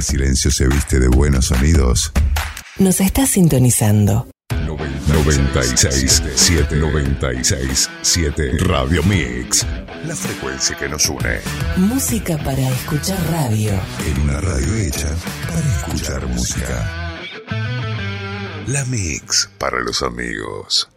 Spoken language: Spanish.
silencio se viste de buenos sonidos. Nos está sintonizando. 96.7 Radio Mix. La frecuencia que nos une. Música para escuchar radio. En una radio hecha para escuchar música. La Mix para los amigos.